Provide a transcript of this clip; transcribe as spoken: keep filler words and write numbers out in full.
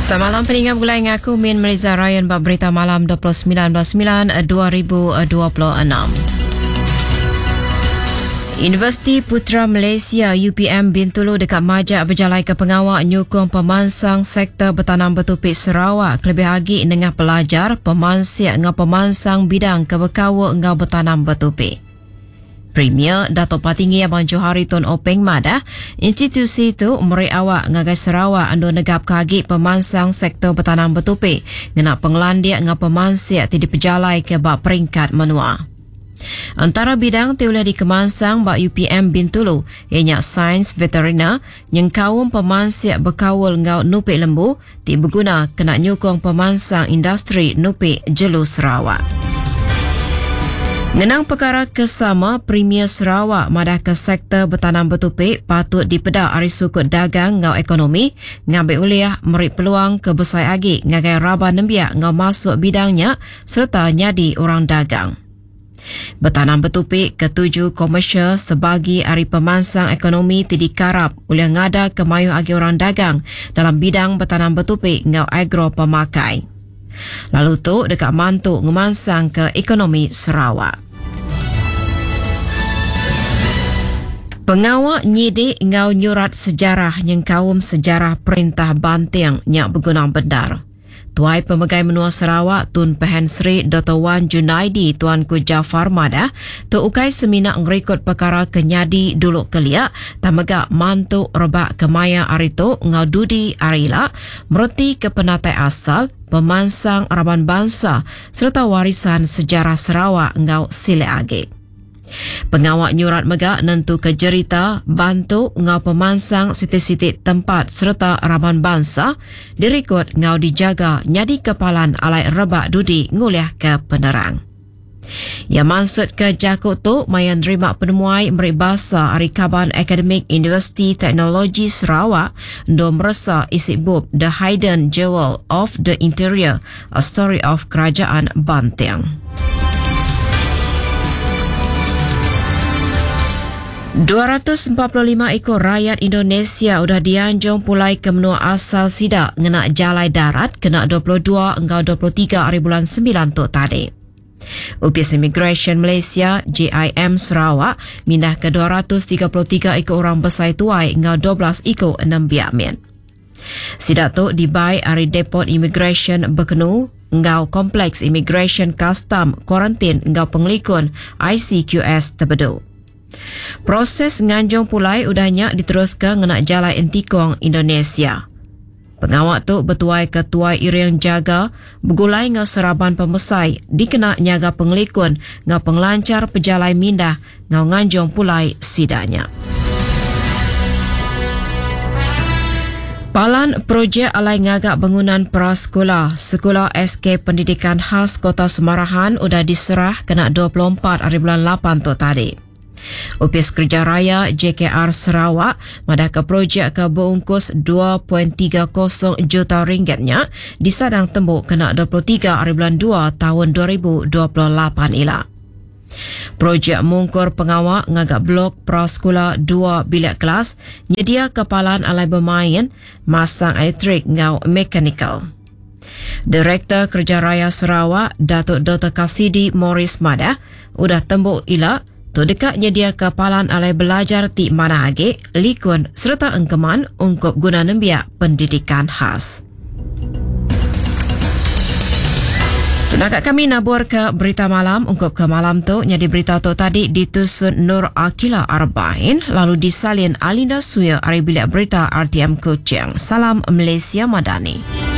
Selamat malam pendengar, mulai dengan aku Min Meliza Ryan bab berita malam dua puluh sembilan sembilan dua ribu dua puluh enam. Universiti Putra Malaysia U P M Bintulu dekat Majak berjalai ke pengawal nyokong pemansang sektor bertanam bertopik Sarawak kelebih lagi dengan pelajar, pemansiak dengan pemansang bidang kebekawa dengan bertanam bertopik. Premier Dato' Patinggi Abang Johari Tun Openg Madah, institusi itu meri awak ngagai Sarawak ando negap kagi pemansang sektor bertanam bertopik ngena penglandia dengan pemansiak tidak berjalai ke bab peringkat menua. Antara bidang tiulah di kemansang bak U P M Bintulu ianya sains veterina yang kaum pemansiak berkawal ngau nupik lembu ti berguna kena nyokong pemansang industri nupik jelu Sarawak. Ngenang perkara kesama, Premier Sarawak madah ke sektor bertanam bertopik patut dipedak ari sukut dagang ngau ekonomi ngambil uliah meri peluang ke besar agi ngagai raba nembiak ngau masuk bidangnya serta nyadi orang dagang. Bertanam bertopik ketujuh komersial sebagi ari pemansang ekonomi tidak karap uliah ngada kemayuh agi orang dagang dalam bidang bertanam bertopik ngau agro pemakai. Lalu tu dekat mantuk ngemansang ke ekonomi Sarawak. Pengawal nyidik ngau nyurat sejarah yang kaum sejarah Perintah Banting yang berguna bendar. Tuai Pemegai Menua Sarawak Tun Pehen Sri Doktor Wan Junaidi Tuanku Jafar Madah tu ukai seminak ngerekod perkara kenyadi dulu keliak tamagak mantuk rebak kemaya arito ngau dudi arila mereti ke penatai asal pemansang Araban Bangsa serta warisan sejarah Sarawak ngau sile age. Pengawal nyurat megak nentu ke jerita bantu ngau pemansang sitik-sitik tempat serta Araban Bangsa direkod ngau dijaga nyadi kepalan alai rebak dudi nguliah ke penerang. Yang maksud ke jakut tu mayan terima penemuai meri bahasa Ari Kaban Akademik Universiti Teknologi Sarawak do merasa isi bub The Hidden Jewel of the Interior, a story of Kerajaan Banting. dua ratus empat puluh lima ekor rakyat Indonesia sudah dianjung pulai ke menua asal sidak ngena jalai darat kena dua puluh dua hingga dua puluh tiga hari bulan sembilan tu tadi. Upis Immigration Malaysia J I M Sarawak mindah ke dua ratus tiga puluh tiga ekor orang besar tuai hingga dua belas ekor enam biak min. Sidak tu dibai hari Depot Immigration Bekenu ngau Kompleks Immigration Custom Kuarantin ngau Penglikun I C Q S terbedu. Proses nganjung pulai udahnya diteruskan ngena jalai entikong Indonesia. Pengawal tu bertuai ketua Iriang Jaga bergulai ngau seraban pemesai dikena nyaga penglikun ngau penglancar pejalai mindah ngau nganjung pulai sidanya. Palan projek alai ngagak bangunan prasekolah Sekolah S K Pendidikan Khas Kota Semarahan udah diserah kena dua puluh empat hari bulan lapan tu tadi. Upis Kerja Raya J K R Sarawak madah ke projek ke berungkus dua perpuluhan tiga kosong juta ringgitnya disadang tembuk kena dua puluh tiga hari bulan dua tahun dua ribu dua puluh lapan ila. Projek mungkur pengawal ngagak blok prasekolah dua bilik kelas nyedia kepalan alai bermain masang elektrik ngau mekanikal. Direktur Kerja Raya Sarawak Datuk Doktor Kasidi Morris Madah udah tembuk ila tu dekat nyedia kepalan alai belajar ti mana age, likun serta engkeman ungkup guna nembiak pendidikan khas. Tunakat kami nabur ke berita malam, ungkup ke malam tu nyadi berita tu tadi ditusun Nur Akila Arba'in lalu disalin Alinda Suya ari bilik berita R T M Kuching. Salam Malaysia Madani.